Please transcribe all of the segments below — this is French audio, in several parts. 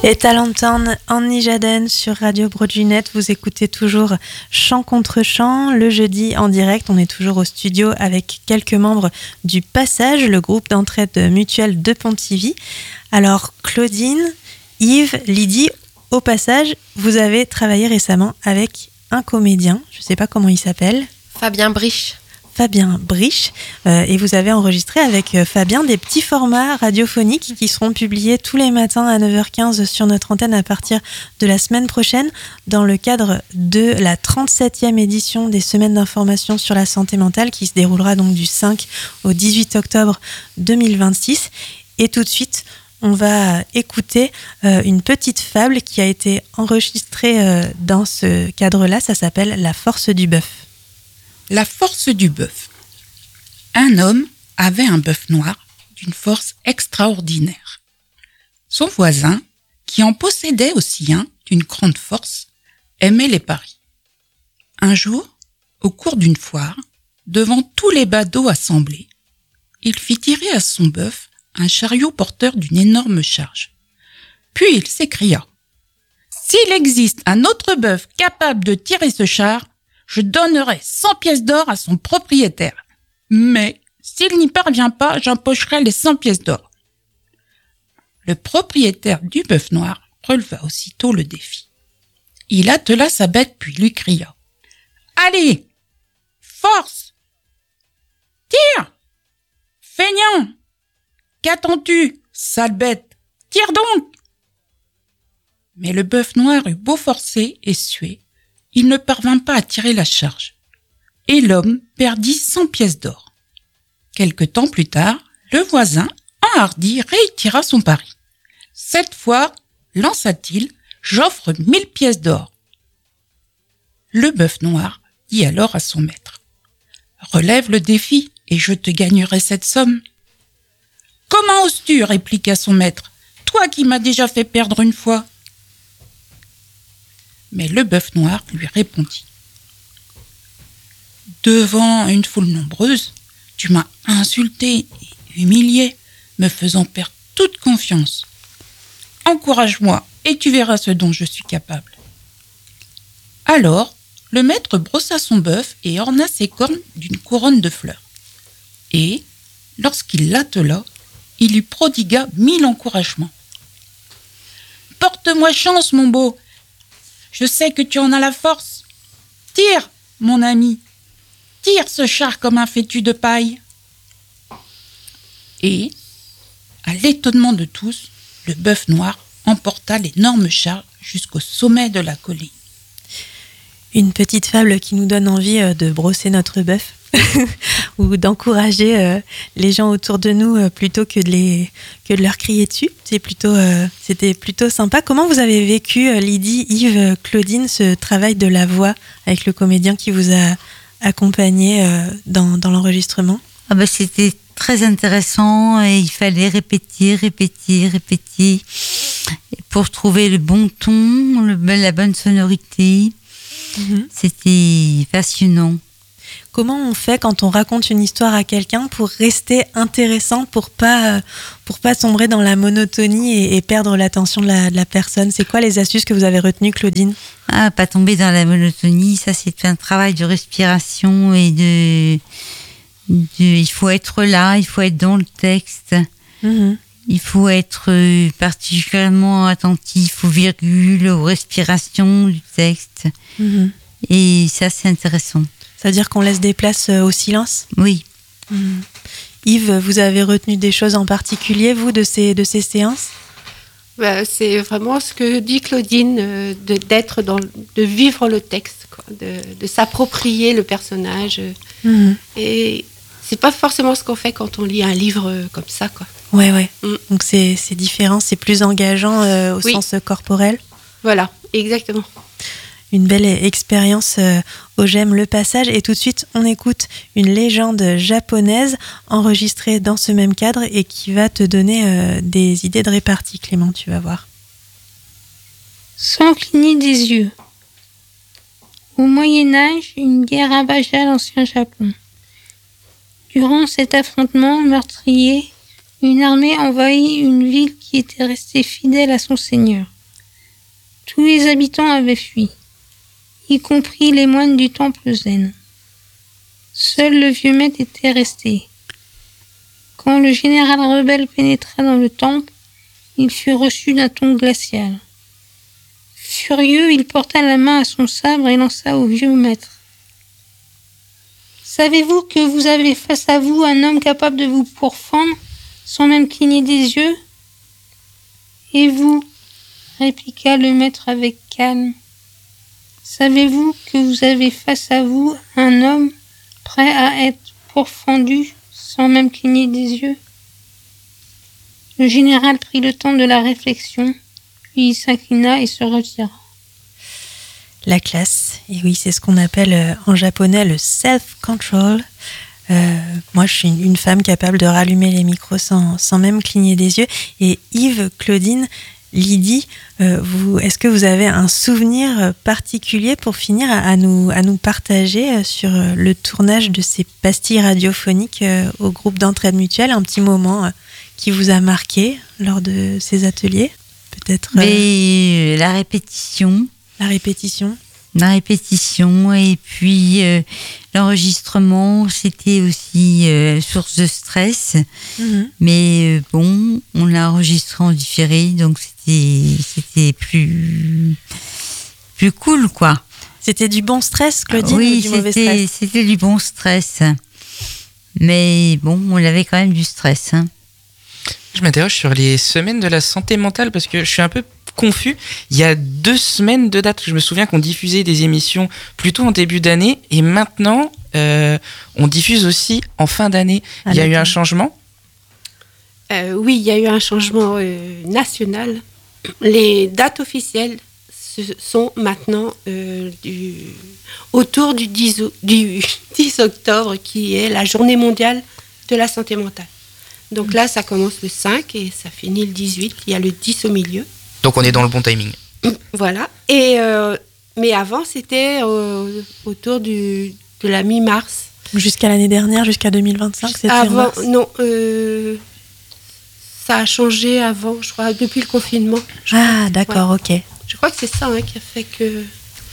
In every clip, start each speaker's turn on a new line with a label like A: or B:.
A: Et Talentown, Annie Jaden sur Radio Broadway.net. Vous écoutez toujours Chant contre Chant, le jeudi en direct. On est toujours au studio avec quelques membres du Passage, le groupe d'entraide mutuelle de Pontivy. Alors Claudine, Yves, Lydie, au Passage, vous avez travaillé récemment avec un comédien, je ne sais pas comment il s'appelle.
B: Fabien Brich.
A: Et vous avez enregistré avec Fabien des petits formats radiophoniques qui seront publiés tous les matins à 9h15 sur notre antenne à partir de la semaine prochaine dans le cadre de la 37e édition des Semaines d'information sur la santé mentale qui se déroulera donc du 5 au 18 octobre 2026. Et tout de suite, on va écouter une petite fable qui a été enregistrée dans ce cadre-là. Ça s'appelle « La force du bœuf ».
C: La force du bœuf. Un homme avait un bœuf noir d'une force extraordinaire. Son voisin, qui en possédait aussi un d'une grande force, aimait les paris. Un jour, au cours d'une foire, devant tous les badauds assemblés, il fit tirer à son bœuf un chariot porteur d'une énorme charge. Puis il s'écria : « S'il existe un autre bœuf capable de tirer ce char, je donnerai 100 pièces d'or à son propriétaire. Mais s'il n'y parvient pas, j'empocherai les 100 pièces d'or. » Le propriétaire du bœuf noir releva aussitôt le défi. Il attela sa bête puis lui cria : « Allez, force, tire, feignant, qu'attends-tu, sale bête, tire donc !» Mais le bœuf noir eut beau forcer et suer, il ne parvint pas à tirer la charge, et l'homme perdit 100 pièces d'or. Quelque temps plus tard, le voisin, enhardi, réitira son pari. Cette fois, lança-t-il : « J'offre 1000 pièces d'or. » Le bœuf noir dit alors à son maître : « Relève le défi, et je te gagnerai cette somme. »« Comment oses-tu ? » répliqua son maître, « toi qui m'as déjà fait perdre une fois. » Mais le bœuf noir lui répondit : « Devant une foule nombreuse, tu m'as insulté et humilié, me faisant perdre toute confiance. Encourage-moi et tu verras ce dont je suis capable. » Alors, le maître brossa son bœuf et orna ses cornes d'une couronne de fleurs. Et, lorsqu'il l'attela, il lui prodigua 1000 encouragements. « Porte-moi chance, mon beau. Je sais que tu en as la force. Tire, mon ami. Tire ce char comme un fétu de paille. » Et, à l'étonnement de tous, le bœuf noir emporta l'énorme char jusqu'au sommet de la colline.
A: Une petite fable qui nous donne envie de brosser notre bœuf ou d'encourager les gens autour de nous plutôt que de leur crier dessus. C'était plutôt sympa. Comment vous avez vécu, Lydie, Yves, Claudine, ce travail de la voix avec le comédien qui vous a accompagné dans l'enregistrement ?
D: C'était très intéressant et il fallait répéter pour trouver le bon ton, la bonne sonorité. C'était passionnant.
A: Comment on fait quand on raconte une histoire à quelqu'un pour rester intéressant, pour pas sombrer dans la monotonie et perdre l'attention de la personne ? C'est quoi les astuces que vous avez retenues, Claudine ?
D: Pas tomber dans la monotonie, ça c'est un travail de respiration et il faut être là, il faut être dans le texte. Il faut être particulièrement attentif aux virgules, aux respirations du texte. Et ça, c'est intéressant.
A: Ça veut dire qu'on laisse des places au silence ?
D: Oui.
A: Yves, vous avez retenu des choses en particulier, vous, de ces séances ?
B: C'est vraiment ce que dit Claudine, de vivre le texte, quoi, de s'approprier le personnage. Et c'est pas forcément ce qu'on fait quand on lit un livre comme ça, quoi.
A: Ouais. Donc c'est différent, c'est plus engageant au sens corporel.
B: Voilà, exactement.
A: Une belle expérience au GEM Le Passage. Et tout de suite, on écoute une légende japonaise enregistrée dans ce même cadre et qui va te donner des idées de répartie, Clément, tu vas voir.
E: Sans cligner des yeux. Au Moyen-Âge, une guerre ravagea l'ancien Japon. Durant cet affrontement meurtrier, une armée envahit une ville qui était restée fidèle à son seigneur. Tous les habitants avaient fui, y compris les moines du temple zen. Seul le vieux maître était resté. Quand le général rebelle pénétra dans le temple, il fut reçu d'un ton glacial. Furieux, il porta la main à son sabre et lança au vieux maître. Savez-vous que vous avez face à vous un homme capable de vous pourfendre sans même cligner des yeux ? Et vous, répliqua le maître avec calme, savez-vous que vous avez face à vous un homme prêt à être pourfendu sans même cligner des yeux ? Le général prit le temps de la réflexion, puis il s'inclina et se retira.
A: La classe, et oui, c'est ce qu'on appelle en japonais le self-control. Moi, je suis une femme capable de rallumer les micros sans même cligner des yeux. Et Yves, Claudine, Lydie, est-ce que vous avez un souvenir particulier pour finir à nous partager sur le tournage de ces pastilles radiophoniques au groupe d'entraide mutuelle, un petit moment qui vous a marqué lors de ces ateliers, peut-être
D: Mais la répétition.
A: La répétition.
D: La répétition et puis l'enregistrement, c'était aussi source de stress. Mais bon, on l'a enregistré en différé, donc c'était plus cool, quoi.
A: C'était du bon stress, Claudine,
D: oui,
A: ou du mauvais stress ?
D: C'était du bon stress. Mais bon, on avait quand même du stress. Hein.
F: Je m'interroge sur les semaines de la santé mentale parce que je suis un peu confus. Il y a 2 semaines de date. Je me souviens qu'on diffusait des émissions plutôt en début d'année et maintenant on diffuse aussi en fin d'année. Il y a eu un changement ?
B: Oui, il y a eu un changement national. Les dates officielles sont maintenant autour du 10 octobre qui est la journée mondiale de la santé mentale. Donc là, ça commence le 5 et ça finit le 18. Il y a le 10 au milieu.
F: Donc on est dans le bon timing.
B: Voilà. Mais avant, c'était autour de la mi-mars.
A: Jusqu'à l'année dernière, jusqu'à 2025, c'était
B: avant,
A: en mars.
B: Non, ça a changé avant, je crois, depuis le confinement.
A: Ah, d'accord, ok.
B: Je crois que c'est ça qui a fait que...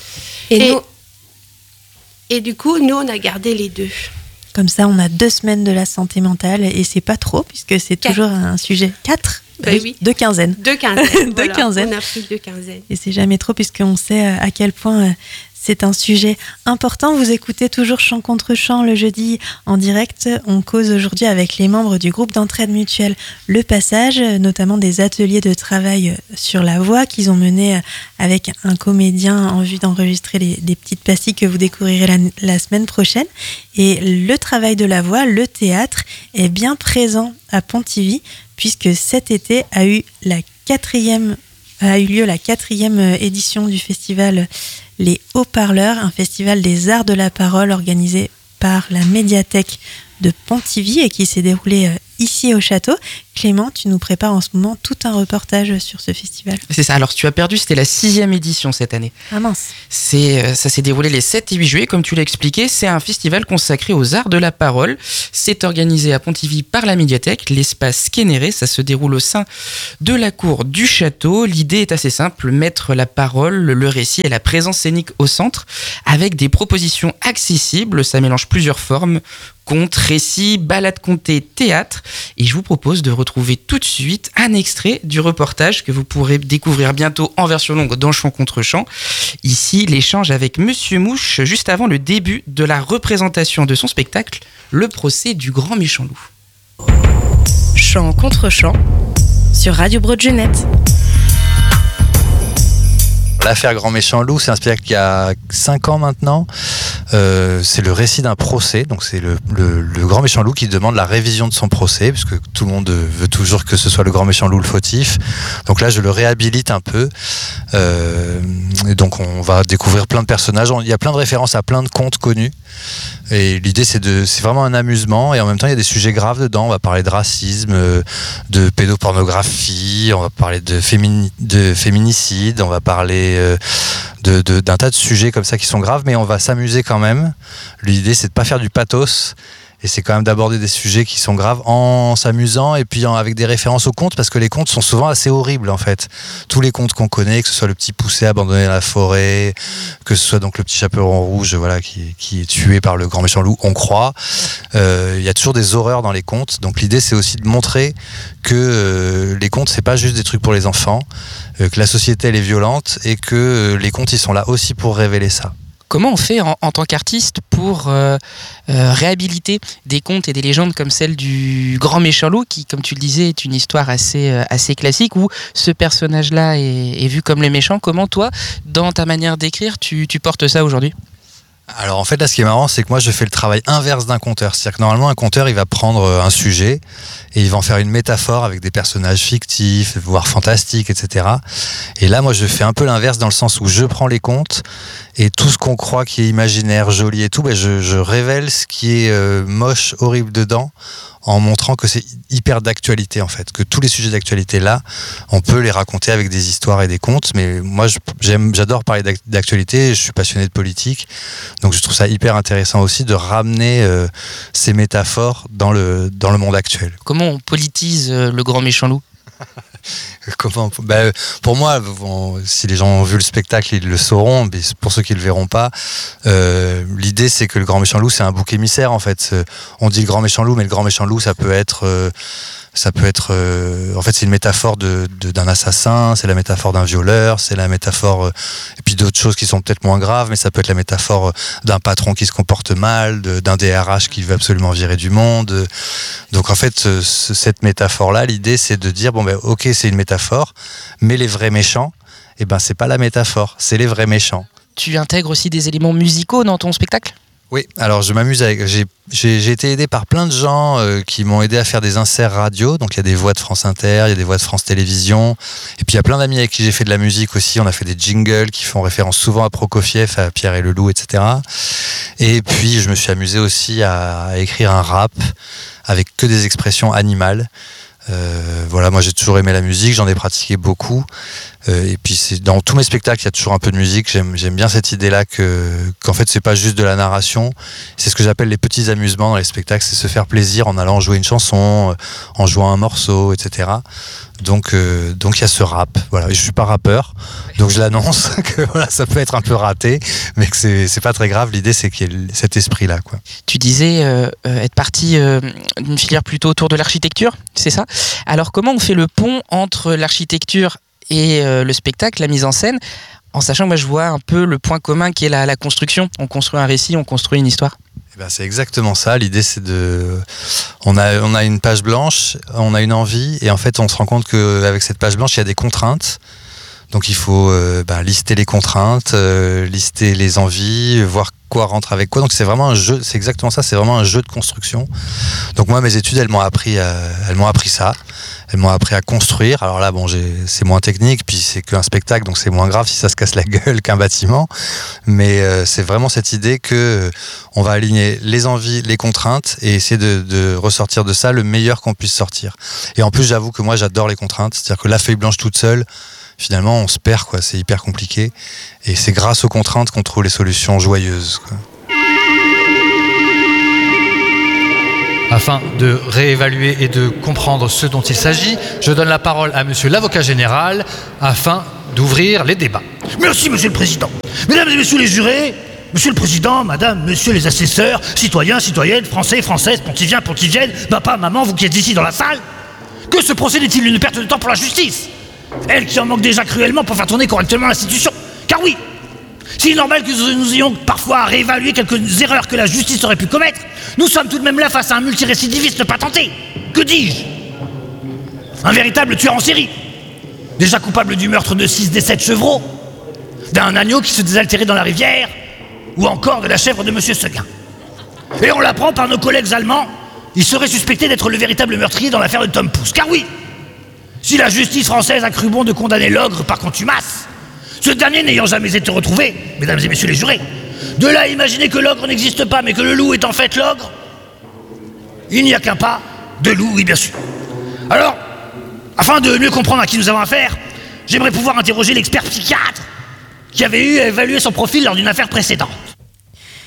B: Et du coup, nous, on a gardé les 2.
A: Comme ça, on a 2 semaines de la santé mentale et c'est pas trop puisque c'est
B: 4.
A: toujours un sujet. 4
B: Oui.
A: 2 quinzaines.
B: 2 quinzaines.
A: Deux quinzaines.
B: On a pris 2 quinzaines.
A: Et c'est jamais trop puisqu'on sait à quel point c'est un sujet important. Vous écoutez toujours Chant contre Chant le jeudi en direct. On cause aujourd'hui avec les membres du groupe d'entraide mutuelle Le Passage, notamment des ateliers de travail sur la voix qu'ils ont menés avec un comédien en vue d'enregistrer des petites pastilles que vous découvrirez la semaine prochaine. Et le travail de la voix, le théâtre, est bien présent à Pontivy puisque cet été a eu lieu la 4e édition du festival Les Haut-Parleurs, un festival des arts de la parole organisé par la médiathèque de Pontivy et qui s'est déroulé ici au château. Clément, tu nous prépares en ce moment tout un reportage sur ce festival.
F: C'est ça, alors tu as perdu, c'était la 6e édition cette année.
A: Ah mince.
F: Ça s'est déroulé les 7 et 8 juillet, comme tu l'as expliqué. C'est un festival consacré aux arts de la parole. C'est organisé à Pontivy par la médiathèque, l'espace Kénéré. Ça se déroule au sein de la cour du château. L'idée est assez simple, mettre la parole, le récit et la présence scénique au centre, avec des propositions accessibles. Ça mélange plusieurs formes, contes, récits, balades contées, théâtre. Et je vous propose de retrouver tout de suite un extrait du reportage que vous pourrez découvrir bientôt en version longue dans Chant contre Chant. Ici, l'échange avec Monsieur Mouche juste avant le début de la représentation de son spectacle, Le procès du grand méchant loup.
G: Chant contre Chant sur Radio Broadgenette.
H: L'affaire Grand Méchant Loup, c'est un spectacle qui a 5 ans maintenant. C'est le récit d'un procès. Donc c'est le Grand Méchant Loup qui demande la révision de son procès, puisque tout le monde veut toujours que ce soit le Grand Méchant Loup le fautif. Donc là, je le réhabilite un peu. Et donc on va découvrir plein de personnages. Il y a plein de références à plein de contes connus. Et l'idée, c'est vraiment un amusement. Et en même temps, il y a des sujets graves dedans. On va parler de racisme, de pédopornographie, on va parler de féminicide, on va parler d'un tas de sujets comme ça qui sont graves, mais on va s'amuser quand même. L'idée, c'est de pas faire du pathos Et c'est quand même d'aborder des sujets qui sont graves en s'amusant et puis avec des références aux contes, parce que les contes sont souvent assez horribles en fait. Tous les contes qu'on connaît, que ce soit le petit poucet abandonné dans la forêt, que ce soit donc le petit chaperon rouge, voilà, qui est tué par le grand méchant loup, on croit. Il y a toujours des horreurs dans les contes. Donc l'idée, c'est aussi de montrer que les contes, c'est pas juste des trucs pour les enfants, que la société elle est violente et que les contes, ils sont là aussi pour révéler ça.
F: Comment on fait en tant qu'artiste pour réhabiliter des contes et des légendes comme celle du grand méchant loup, qui, comme tu le disais, est une histoire assez classique, où ce personnage-là est vu comme le méchant. Comment toi, dans ta manière d'écrire, tu portes ça aujourd'hui ?
H: Alors en fait là, ce qui est marrant, c'est que moi je fais le travail inverse d'un conteur. C'est-à-dire que normalement un conteur, il va prendre un sujet et il va en faire une métaphore avec des personnages fictifs, voire fantastiques, etc. Et là moi je fais un peu l'inverse, dans le sens où je prends les contes et tout ce qu'on croit qui est imaginaire, joli et tout, je révèle ce qui est moche, horrible dedans, en montrant que c'est hyper d'actualité en fait, que tous les sujets d'actualité là, on peut les raconter avec des histoires et des contes. Mais moi j'adore parler d'actualité, je suis passionné de politique, donc je trouve ça hyper intéressant aussi de ramener ces métaphores dans le monde actuel.
F: Comment on politise le grand méchant loup ?
H: Pour moi, si les gens ont vu le spectacle, ils le sauront, mais pour ceux qui le verront pas, l'idée c'est que le grand méchant loup, c'est un bouc émissaire en fait. On dit le grand méchant loup, mais le grand méchant loup, ça peut être en fait c'est une métaphore d'un assassin, c'est la métaphore d'un violeur, c'est la métaphore et puis d'autres choses qui sont peut-être moins graves, mais ça peut être la métaphore d'un patron qui se comporte mal, d'un DRH qui veut absolument virer du monde. Donc en fait cette métaphore là, l'idée c'est de dire ok, c'est une métaphore, mais les vrais méchants, c'est pas la métaphore, c'est les vrais méchants.
F: Tu intègres aussi des éléments musicaux dans ton spectacle ?
H: Oui, alors je m'amuse avec. J'ai été aidé par plein de gens qui m'ont aidé à faire des inserts radio. Donc il y a des voix de France Inter, il y a des voix de France Télévisions. Et puis il y a plein d'amis avec qui j'ai fait de la musique aussi. On a fait des jingles qui font référence souvent à Prokofiev, à Pierre et le Loup, etc. Et puis je me suis amusé aussi à écrire un rap avec que des expressions animales. Moi j'ai toujours aimé la musique, j'en ai pratiqué beaucoup, et puis dans tous mes spectacles il y a toujours un peu de musique. J'aime bien cette idée là qu'en fait c'est pas juste de la narration, c'est ce que j'appelle les petits amusements dans les spectacles, c'est se faire plaisir en allant jouer une chanson, en jouant un morceau, etc. Donc il y a ce rap, voilà. Je suis pas rappeur, donc je l'annonce que voilà, ça peut être un peu raté, mais que c'est pas très grave. L'idée c'est qu'il y ait cet esprit là, quoi.
F: Tu disais être parti d'une filière plutôt autour de l'architecture, c'est ça ? Alors comment on fait le pont entre l'architecture et le spectacle, la mise en scène, en sachant que moi je vois un peu le point commun qui est la construction. On construit un récit, on construit une histoire.
H: C'est exactement ça. L'idée c'est on a une page blanche, on a une envie, et en fait on se rend compte qu'avec cette page blanche il y a des contraintes. Donc il faut lister les contraintes, lister les envies, voir quoi rentre avec quoi. Donc c'est vraiment un jeu, c'est exactement ça, c'est vraiment un jeu de construction. Donc moi mes études elles m'ont appris ça. Elles m'ont appris à construire. Alors là c'est moins technique, puis c'est qu'un spectacle, donc c'est moins grave si ça se casse la gueule qu'un bâtiment. Mais c'est vraiment cette idée que on va aligner les envies, les contraintes et essayer de ressortir de ça le meilleur qu'on puisse sortir. Et en plus j'avoue que moi j'adore les contraintes, c'est-à-dire que la feuille blanche toute seule, finalement on se perd, quoi. C'est hyper compliqué et c'est grâce aux contraintes qu'on trouve les solutions joyeuses, quoi.
I: Afin de réévaluer et de comprendre ce dont il s'agit, je donne la parole à monsieur l'avocat général afin d'ouvrir les débats.
J: Merci monsieur le président. Mesdames et messieurs les jurés, monsieur le président, madame, monsieur les assesseurs, citoyens, citoyennes, français, françaises, pontiviens, pontiviennes, papa, maman, vous qui êtes ici dans la salle, que ce procès n'est-il une perte de temps pour la justice ? Elle qui en manque déjà cruellement pour faire tourner correctement l'institution. Car oui, s'il est normal que nous ayons parfois à réévaluer quelques erreurs que la justice aurait pu commettre, nous sommes tout de même là face à un multirécidiviste patenté. Que dis-je ? Un véritable tueur en série. Déjà coupable du meurtre de 6 des 7 chevreaux, d'un agneau qui se désaltérait dans la rivière, ou encore de la chèvre de monsieur Seguin. Et on l'apprend par nos collègues allemands, il serait suspecté d'être le véritable meurtrier dans l'affaire de Tom Pouce. Car oui, si la justice française a cru bon de condamner l'ogre par contumace, ce dernier n'ayant jamais été retrouvé, mesdames et messieurs les jurés, de là à imaginer que l'ogre n'existe pas mais que le loup est en fait l'ogre, il n'y a qu'un pas de loup, oui bien sûr. Alors, afin de mieux comprendre à qui nous avons affaire, j'aimerais pouvoir interroger l'expert psychiatre qui avait eu à évaluer son profil lors d'une affaire précédente.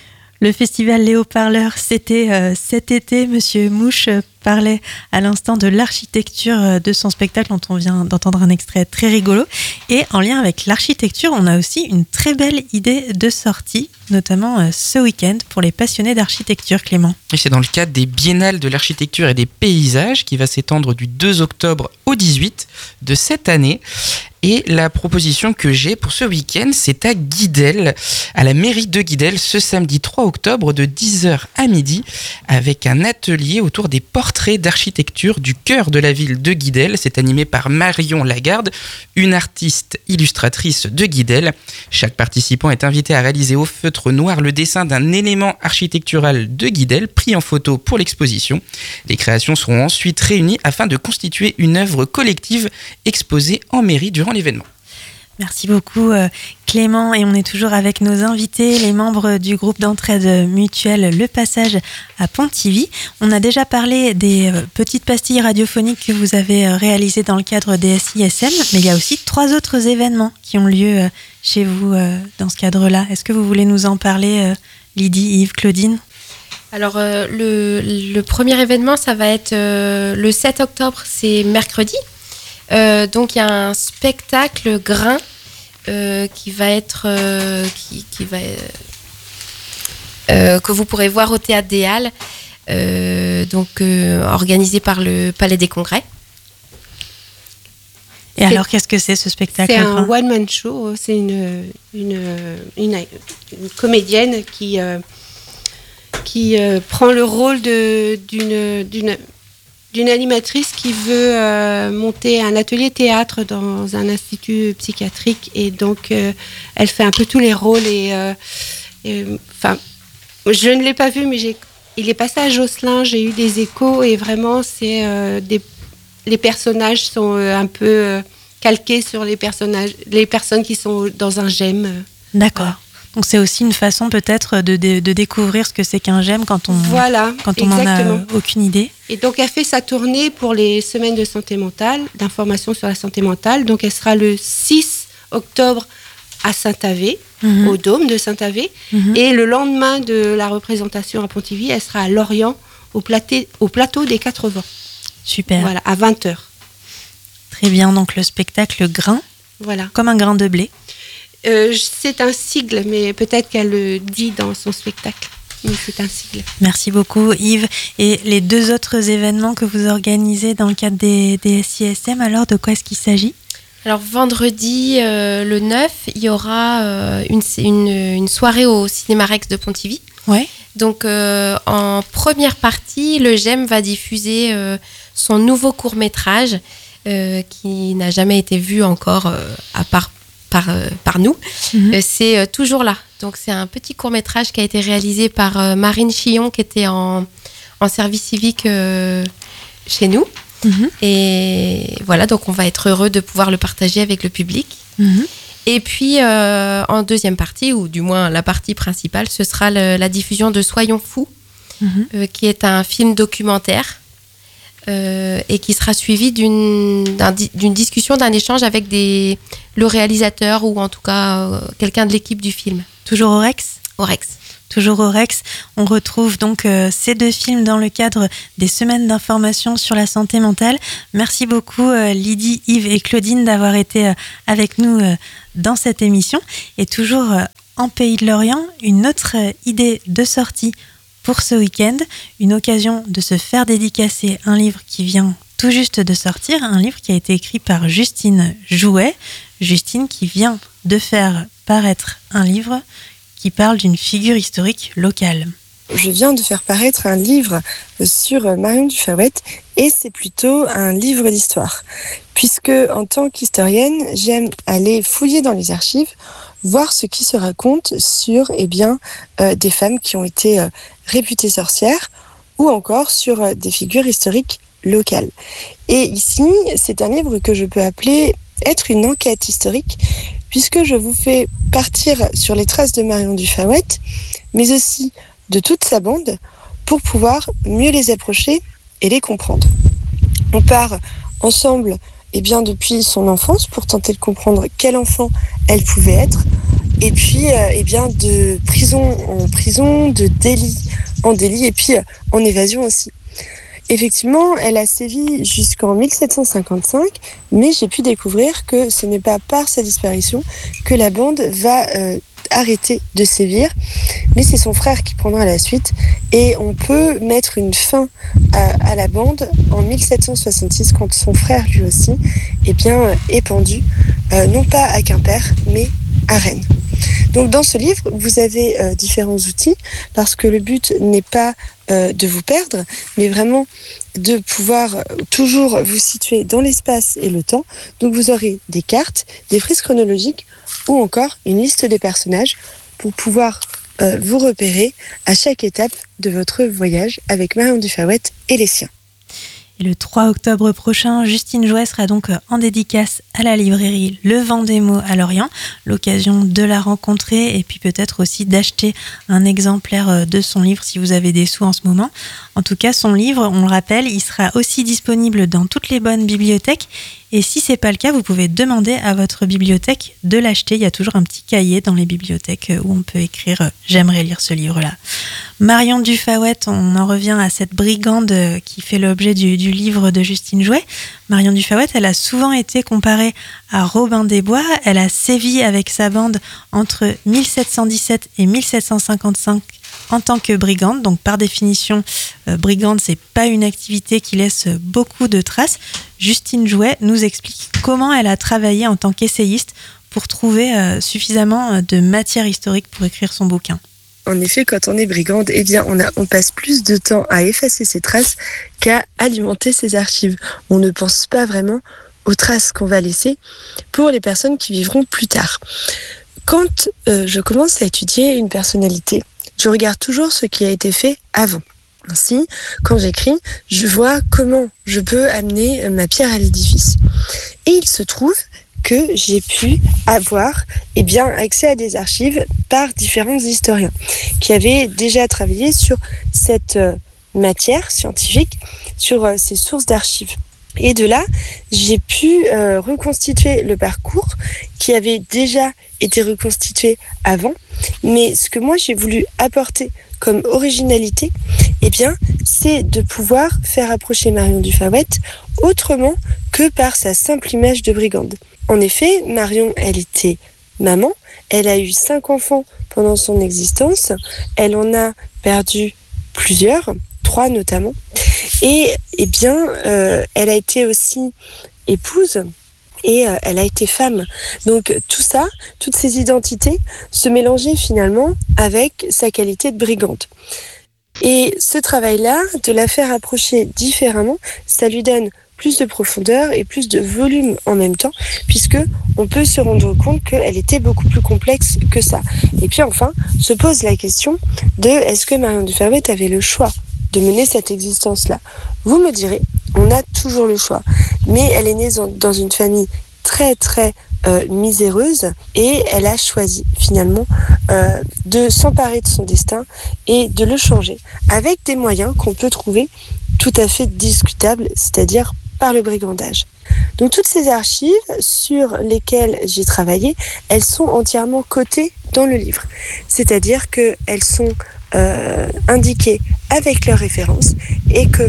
A: Le festival Léo Parleur, c'était cet été. Monsieur Mouche parlait à l'instant de l'architecture de son spectacle dont on vient d'entendre un extrait très rigolo. Et en lien avec l'architecture, on a aussi une très belle idée de sortie, notamment ce week-end pour les passionnés d'architecture, Clément.
F: Et c'est dans le cadre des Biennales de l'architecture et des paysages qui va s'étendre du 2 octobre au 18 de cette année. Et la proposition que j'ai pour ce week-end, c'est à Guidel, à la mairie de Guidel, ce samedi 3 octobre de 10h à midi, avec un atelier autour des portraits d'architecture du cœur de la ville de Guidel. C'est animé par Marion Lagarde, une artiste illustratrice de Guidel. Chaque participant est invité à réaliser au feutre noir le dessin d'un élément architectural de Guidel, pris en photo pour l'exposition. Les créations seront ensuite réunies afin de constituer une œuvre collective exposée en mairie durant l'événement.
A: Merci beaucoup Clément, et on est toujours avec nos invités, les membres du groupe d'entraide mutuelle Le Passage à Pontivy. On a déjà parlé des petites pastilles radiophoniques que vous avez réalisées dans le cadre des SISM, mais il y a aussi 3 autres événements qui ont lieu chez vous dans ce cadre-là. Est-ce que vous voulez nous en parler, Lydie, Yves, Claudine ?
K: Alors le premier événement, ça va être le 7 octobre, c'est mercredi. Donc il y a un spectacle grain qui va être que vous pourrez voir au Théâtre des Halles, organisé par le Palais des Congrès.
A: Et alors, qu'est-ce que c'est ce spectacle ?
B: C'est un one-man show. C'est une comédienne qui prend le rôle d'une animatrice qui veut monter un atelier théâtre dans un institut psychiatrique, et donc elle fait un peu tous les rôles, et je ne l'ai pas vu, mais il est passé à Josselin, j'ai eu des échos, et vraiment les personnages sont un peu calqués sur les personnes qui sont dans un GEM.
A: D'accord. Donc c'est aussi une façon peut-être de découvrir ce que c'est qu'un GEM quand on n'en a aucune idée.
B: Et donc elle fait sa tournée pour les semaines de santé mentale, d'information sur la santé mentale. Donc elle sera le 6 octobre à Saint-Avé, au Dôme de Saint-Avé. Et le lendemain de la représentation à Pontivy, elle sera à Lorient, au plateau des 4 vents.
A: Super.
B: Voilà, à 20h.
A: Très bien, donc le spectacle grain,
B: voilà.
A: Comme un grain de blé.
B: C'est un sigle, mais peut-être qu'elle le dit dans son spectacle. Mais c'est un sigle.
A: Merci beaucoup Yves. Et les 2 autres événements que vous organisez dans le cadre des SISM, alors de quoi est-ce qu'il s'agit ?
K: Alors vendredi le 9, il y aura une soirée au Cinéma Rex de Pontivy.
A: Ouais.
K: Donc en première partie, le GEM va diffuser son nouveau court-métrage qui n'a jamais été vu encore à part par nous. C'est Toujours là. Donc c'est un petit court-métrage qui a été réalisé par Marine Chillon, qui était en service civique chez nous. Et voilà, donc on va être heureux de pouvoir le partager avec le public. Et puis en deuxième partie, ou du moins la partie principale, ce sera la diffusion de Soyons fous, qui est un film documentaire et qui sera suivi d'une discussion, d'un échange avec le réalisateur, ou en tout cas quelqu'un de l'équipe du film.
A: Toujours au Rex ?
K: Au Rex.
A: Toujours au Rex. On retrouve donc ces 2 films dans le cadre des semaines d'information sur la santé mentale. Merci beaucoup Lydie, Yves et Claudine d'avoir été avec nous dans cette émission. Et toujours en Pays de Lorient, une autre idée de sortie pour ce week-end, une occasion de se faire dédicacer un livre qui vient tout juste de sortir, un livre qui a été écrit par Justine Jouet. Justine qui vient de faire paraître un livre qui parle d'une figure historique locale.
L: Je viens de faire paraître un livre sur Marion Dufay-Ouët, et c'est plutôt un livre d'histoire. Puisque, en tant qu'historienne, j'aime aller fouiller dans les archives, voir ce qui se raconte sur des femmes qui ont été réputées sorcières, ou encore sur des figures historiques locales. Et ici, c'est un livre que je peux appeler être une enquête historique, puisque je vous fais partir sur les traces de Marion Dufay-Ouët, mais aussi de toute sa bande, pour pouvoir mieux les approcher et les comprendre. On part ensemble depuis son enfance, pour tenter de comprendre quel enfant elle pouvait être, et puis de prison en prison, de délit en délit, et puis en évasion aussi. Effectivement, elle a sévi jusqu'en 1755, mais j'ai pu découvrir que ce n'est pas par sa disparition que la bande va arrêter de sévir, mais c'est son frère qui prendra la suite, et on peut mettre une fin à la bande en 1766, quand son frère lui aussi est pendu, non pas à Quimper, mais à Rennes. Donc dans ce livre, vous avez différents outils, parce que le but n'est pas de vous perdre, mais vraiment de pouvoir toujours vous situer dans l'espace et le temps. Donc vous aurez des cartes, des frises chronologiques, ou encore une liste des personnages pour pouvoir vous repérer à chaque étape de votre voyage avec Marion Dufarouette et les siens.
A: Et le 3 octobre prochain, Justine Jouet sera donc en dédicace à la librairie Le Vent des Mots à Lorient. L'occasion de la rencontrer et puis peut-être aussi d'acheter un exemplaire de son livre si vous avez des sous en ce moment. En tout cas, son livre, on le rappelle, il sera aussi disponible dans toutes les bonnes bibliothèques. Et si c'est pas le cas, vous pouvez demander à votre bibliothèque de l'acheter. Il y a toujours un petit cahier dans les bibliothèques où on peut écrire « J'aimerais lire ce livre-là ». Marion Dufarouette, on en revient à cette brigande qui fait l'objet du livre de Justine Jouet. Marion Dufarouette, elle a souvent été comparée à Robin des Bois. Elle a sévi avec sa bande entre 1717 et 1755 en tant que brigande. Donc par définition, brigande, c'est pas une activité qui laisse beaucoup de traces. Justine Jouet nous explique comment elle a travaillé en tant qu'essayiste pour trouver suffisamment de matière historique pour écrire son bouquin.
L: En effet, quand on est brigande, on passe plus de temps à effacer ses traces qu'à alimenter ses archives. On ne pense pas vraiment aux traces qu'on va laisser pour les personnes qui vivront plus tard. Quand je commence à étudier une personnalité, je regarde toujours ce qui a été fait avant. Ainsi, quand j'écris, je vois comment je peux amener ma pierre à l'édifice. Et il se trouve que j'ai pu avoir accès à des archives par différents historiens qui avaient déjà travaillé sur cette matière scientifique, sur ces sources d'archives. Et de là, j'ai pu reconstituer le parcours qui avait déjà été reconstitué avant. Mais ce que moi j'ai voulu apporter comme originalité, c'est de pouvoir faire approcher Marion Dufarouette autrement que par sa simple image de brigande. En effet, Marion, elle était maman, elle a eu 5 enfants pendant son existence, elle en a perdu plusieurs, 3 notamment, et elle a été aussi épouse et elle a été femme. Donc tout ça, toutes ces identités se mélangeaient finalement avec sa qualité de brigande. Et ce travail-là, de la faire approcher différemment, ça lui donne plus de profondeur et plus de volume en même temps, puisque on peut se rendre compte qu'elle était beaucoup plus complexe que ça. Et puis enfin, se pose la question de est-ce que Marion Dufarouette avait le choix de mener cette existence-là ? Vous me direz, on a toujours le choix. Mais elle est née dans une famille très très miséreuse et elle a choisi finalement de s'emparer de son destin et de le changer avec des moyens qu'on peut trouver tout à fait discutables, c'est-à-dire par le brigandage. Donc toutes ces archives sur lesquelles j'ai travaillé, elles sont entièrement cotées dans le livre. C'est-à-dire qu'elles sont indiquées avec leurs références et que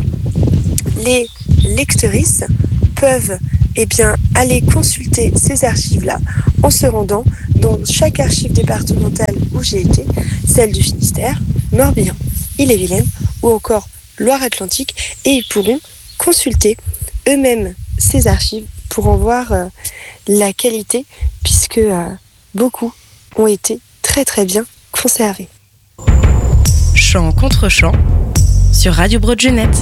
L: les lectrices peuvent aller consulter ces archives-là en se rendant dans chaque archive départementale où j'ai été, celle du Finistère, Morbihan, Ille-et-Vilaine ou encore Loire-Atlantique, et ils pourront consulter eux-mêmes ces archives pour en voir la qualité, puisque beaucoup ont été très très bien conservés.
G: Chant contre chant sur Radio Broad-Genette.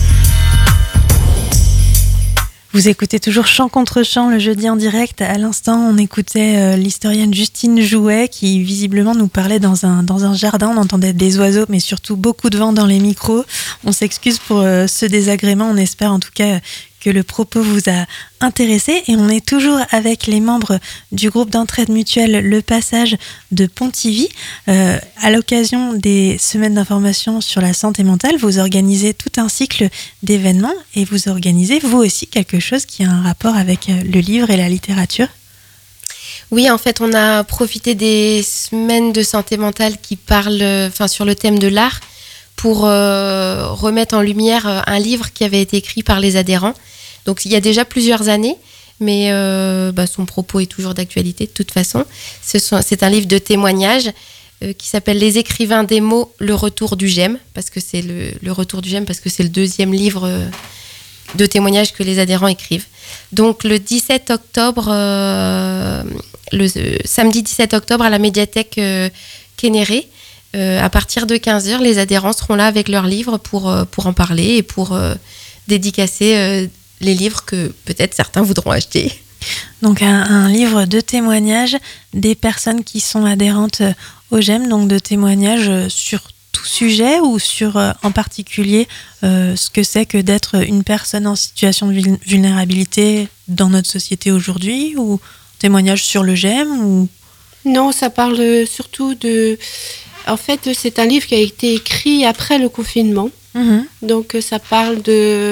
A: Vous écoutez toujours Chant contre chant le jeudi en direct. À l'instant, on écoutait l'historienne Justine Jouet qui visiblement nous parlait dans un jardin. On entendait des oiseaux, mais surtout beaucoup de vent dans les micros. On s'excuse pour ce désagrément. On espère en tout cas que le propos vous a intéressé. Et on est toujours avec les membres du groupe d'entraide mutuelle Le Passage de Pontivy. À l'occasion des semaines d'information sur la santé mentale, vous organisez tout un cycle d'événements et vous organisez vous aussi quelque chose qui a un rapport avec le livre et la littérature.
K: Oui, en fait, on a profité des semaines de santé mentale qui parlent sur le thème de l'art pour remettre en lumière un livre qui avait été écrit par les adhérents. Donc, il y a déjà plusieurs années, mais son propos est toujours d'actualité de toute façon. C'est un livre de témoignages qui s'appelle « Les écrivains des mots, le retour du GEM », parce que c'est le retour du GEM, parce que c'est le deuxième livre de témoignages que les adhérents écrivent. Donc, le 17 octobre, le samedi 17 octobre, à la médiathèque Kénéré, à partir de 15h, les adhérents seront là avec leurs livres pour en parler et pour dédicacer les livres que peut-être certains voudront acheter.
A: Donc un livre de témoignages des personnes qui sont adhérentes au GEM, donc de témoignages sur tout sujet ou sur en particulier ce que c'est que d'être une personne en situation de vulnérabilité dans notre société aujourd'hui, ou témoignages sur le GEM ou...
B: Non, ça parle surtout de... En fait, c'est un livre qui a été écrit après le confinement. Donc ça parle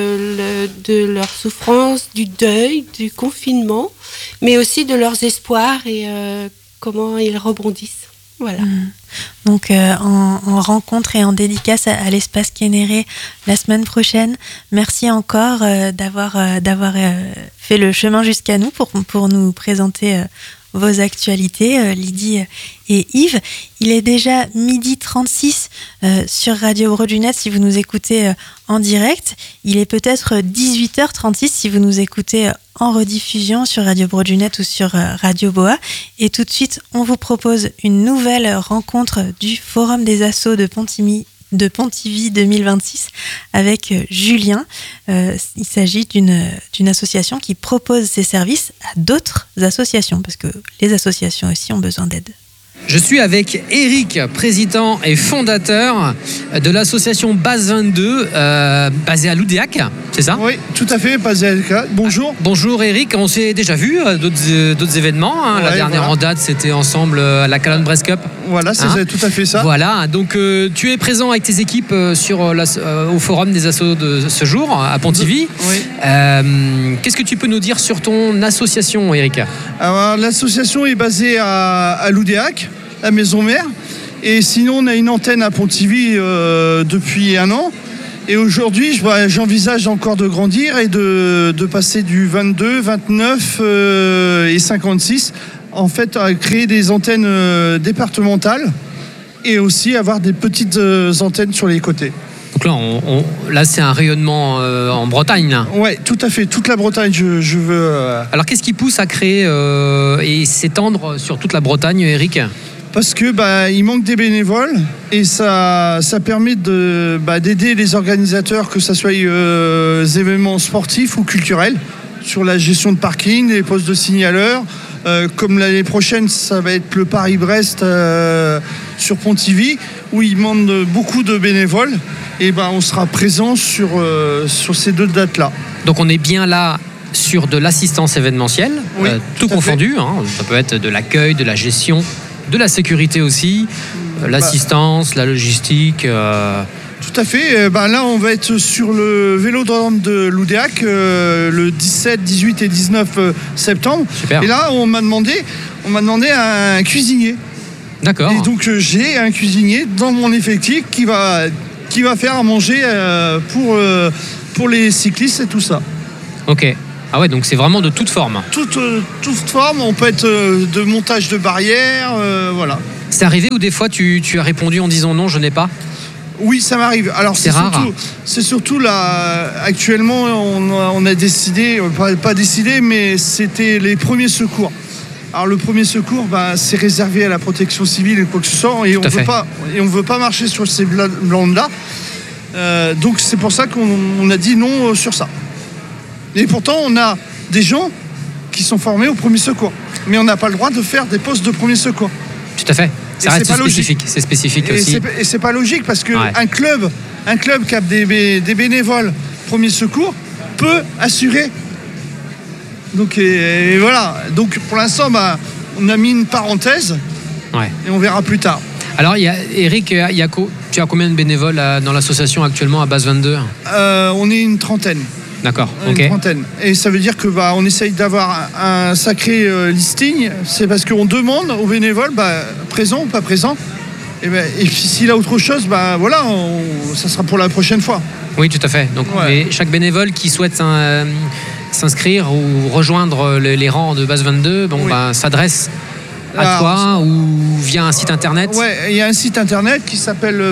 B: de leur souffrance, du deuil, du confinement, mais aussi de leurs espoirs et comment ils rebondissent. Voilà.
A: Donc en rencontre et en dédicace à l'espace Kénéré la semaine prochaine. Merci encore d'avoir fait le chemin jusqu'à nous pour nous présenter vos actualités, Lydie et Yves. Il est déjà 12h36 sur Radio Brodunet si vous nous écoutez en direct. Il est peut-être 18h36 si vous nous écoutez en rediffusion sur Radio Brodunet ou sur Radio Boa. Et tout de suite, on vous propose une nouvelle rencontre du Forum des Assos de Pontivy 2026 avec Julien. Il s'agit d'une association qui propose ses services à d'autres associations, parce que les associations aussi ont besoin d'aide.
M: Je suis avec Eric, président et fondateur de l'association Base 22, basée à Loudéac, c'est ça ?
N: Oui, tout à fait, basée à Loudéac. Bonjour.
M: Bonjour Eric, on s'est déjà vu à d'autres événements. Hein. La dernière en date, c'était ensemble à la Calonne Brest Cup.
N: Voilà, c'est tout à fait ça.
M: Voilà, donc tu es présent avec tes équipes au forum des assos de ce jour, à Pontivy.
N: Oui.
M: Qu'est-ce que tu peux nous dire sur ton association, Eric ?
N: Alors, l'association est basée à Loudéac, la maison mère, et sinon on a une antenne à Pontivy depuis 1 an, et aujourd'hui j'envisage encore de grandir et de passer du 22, 29 et 56, en fait à créer des antennes départementales et aussi avoir des petites antennes sur les côtés.
M: Donc là c'est un rayonnement en Bretagne là.
N: Ouais, tout à fait, toute la Bretagne je veux...
M: Alors qu'est-ce qui pousse à créer et s'étendre sur toute la Bretagne, Eric ?
N: Parce que il manque des bénévoles et ça permet d'aider les organisateurs, que ce soit événements sportifs ou culturels, sur la gestion de parking, les postes de signaleurs. Comme l'année prochaine, ça va être le Paris-Brest sur Pontivy, où ils demandent beaucoup de bénévoles. Et on sera présent sur ces 2 dates-là.
M: Donc on est bien là sur de l'assistance événementielle,
N: oui,
M: tout confondu. Hein. Ça peut être de l'accueil, de la gestion, de la sécurité aussi, l'assistance, la logistique.
N: Tout à fait. Là, on va être sur le vélodrome de Loudéac le 17, 18 et 19 septembre.
M: Super.
N: Et là, on m'a demandé un cuisinier.
M: D'accord.
N: Et donc, j'ai un cuisinier dans mon effectif qui va faire à manger pour les cyclistes et tout ça.
M: Ok. Ah ouais, donc c'est vraiment de toute forme.
N: Toute forme, on peut être de montage de barrières, voilà.
M: C'est arrivé où des fois tu as répondu en disant non, je n'ai pas ?
N: Oui, ça m'arrive. Alors
M: c'est rare.
N: C'est surtout là, actuellement, on a décidé, pas décidé, mais c'était les premiers secours. Alors le premier secours, c'est réservé à la protection civile et quoi que ce soit, et on veut pas marcher sur ces bandes-là. Donc c'est pour ça qu'on a dit non sur ça. Et pourtant, on a des gens qui sont formés au premier secours. Mais on n'a pas le droit de faire des postes de premier secours.
M: Tout à fait. Ça reste spécifique. C'est spécifique aussi.
N: Et c'est pas logique parce qu'un club qui a des bénévoles premier secours peut assurer. Donc et voilà. Donc pour l'instant, on a mis une parenthèse.
M: Ouais.
N: Et on verra plus tard.
M: Alors, Eric, tu as combien de bénévoles dans l'association actuellement à Base 22 ?
N: On est une 30aine.
M: D'accord, ok.
N: Une trentaine. Et ça veut dire que on essaye d'avoir un sacré listing. C'est parce qu'on demande aux bénévoles, présent ou pas présent. Et puis s'il a autre chose, voilà, ça sera pour la prochaine fois.
M: Oui, tout à fait. Donc chaque bénévole qui souhaite s'inscrire ou rejoindre les rangs de Base 22, s'adresse à toi ou via un site internet.
N: Ouais, il y a un site internet qui s'appelle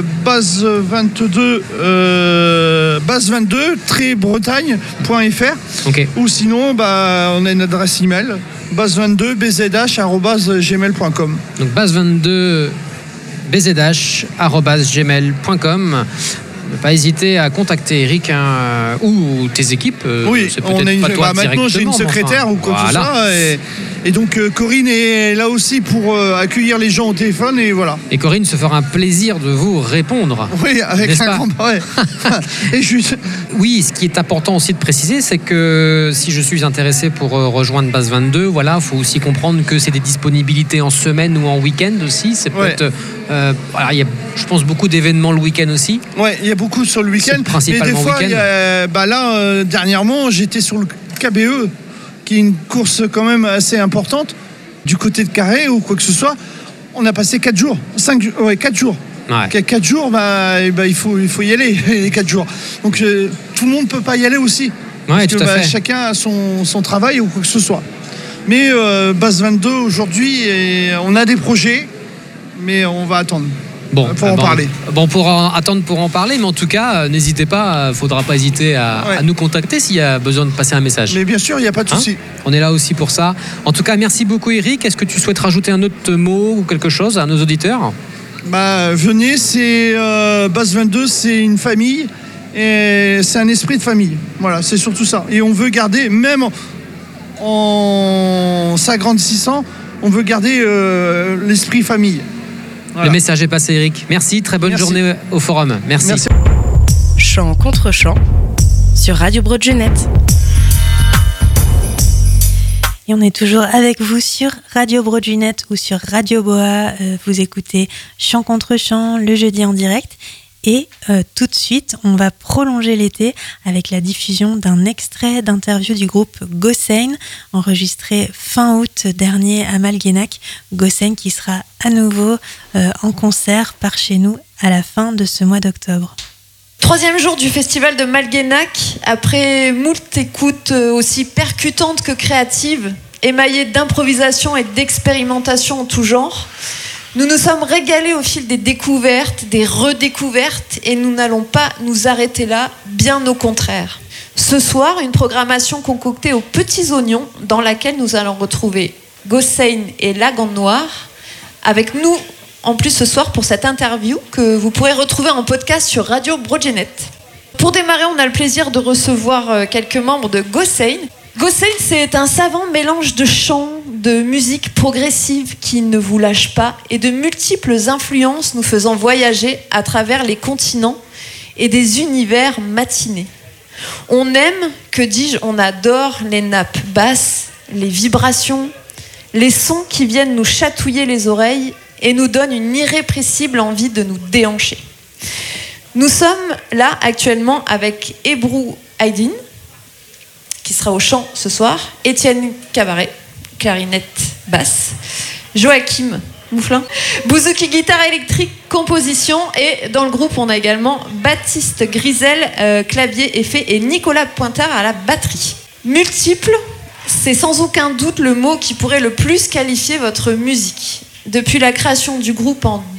N: base22-bretagne.fr.
M: Okay.
N: Ou sinon, on a une adresse email base22bzh@gmail.com.
M: Donc base22bzh@gmail.com. Ne pas hésiter à contacter Eric ou tes équipes.
N: Oui,
M: c'est peut-être pas toi
N: maintenant j'ai une secrétaire ou quoi que ce soit. Et donc Corinne est là aussi pour accueillir les gens au téléphone et voilà.
M: Et Corinne se fera un plaisir de vous répondre.
N: Oui, avec un grand et
M: Oui, ce qui est important aussi de préciser, c'est que si je suis intéressé pour rejoindre Base 22, il faut aussi comprendre que c'est des disponibilités en semaine ou en week-end aussi. C'est peut-être, il y a, je pense, beaucoup d'événements le week-end aussi.
N: Ouais, il y a beaucoup sur le week-end.
M: Principalement
N: mais des fois, dernièrement, j'étais sur le KBE, qui est une course quand même assez importante, du côté de Carré ou quoi que ce soit. On a passé 4 jours. 4 jours.
M: Ouais.
N: 4 jours, il faut y aller, les 4 jours. Donc tout le monde ne peut pas y aller aussi.
M: Ouais,
N: parce que chacun a son travail ou quoi que ce soit. Mais Base 22, aujourd'hui, on a des projets, mais on va attendre. Pour en parler.
M: Attendre pour en parler, mais en tout cas, n'hésitez pas, faudra pas hésiter à nous contacter s'il y a besoin de passer un message.
N: Mais bien sûr, il n'y a pas de souci.
M: On est là aussi pour ça. En tout cas, merci beaucoup Eric. Est-ce que tu souhaites rajouter un autre mot ou quelque chose à nos auditeurs ?
N: Venez, c'est Base 22, c'est une famille et c'est un esprit de famille. Voilà, c'est surtout ça. Et on veut garder, même en s'agrandissant, on veut garder l'esprit famille. Voilà.
M: Le message est passé, Eric. Merci, très bonne journée au forum. Merci.
G: Chant contre chant sur Radio Broadgenette.
A: Et on est toujours avec vous sur Radio Broadgenette ou sur Radio Boa. Vous écoutez Chant contre chant le jeudi en direct. Et tout de suite, on va prolonger l'été avec la diffusion d'un extrait d'interview du groupe Gossein, enregistré fin août dernier à Malguénac. Gossein qui sera à nouveau en concert par chez nous à la fin de ce mois d'octobre.
O: 3e jour du festival de Malguénac, après moult écoutes aussi percutantes que créatives, émaillées d'improvisation et d'expérimentation en tout genre, nous nous sommes régalés au fil des découvertes, des redécouvertes, et nous n'allons pas nous arrêter là, bien au contraire. Ce soir, une programmation concoctée aux petits oignons, dans laquelle nous allons retrouver Gossein et Lagan Noir, avec nous en plus ce soir pour cette interview que vous pourrez retrouver en podcast sur Radio Broadgenette. Pour démarrer, on a le plaisir de recevoir quelques membres de Gossein. Gossein, c'est un savant mélange de chants, de musique progressive qui ne vous lâche pas et de multiples influences nous faisant voyager à travers les continents et des univers matinés. On aime, que dis-je, on adore les nappes basses, les vibrations, les sons qui viennent nous chatouiller les oreilles et nous donnent une irrépressible envie de nous déhancher. Nous sommes là actuellement avec Ebru Aydin, qui sera au chant ce soir, Étienne Cabaret, clarinette basse, Joachim Mouflin, bouzouki guitare électrique, composition, et dans le groupe on a également Baptiste Grisel, clavier effet, et Nicolas Pointard à la batterie. Multiple, c'est sans aucun doute le mot qui pourrait le plus qualifier votre musique. Depuis la création du groupe en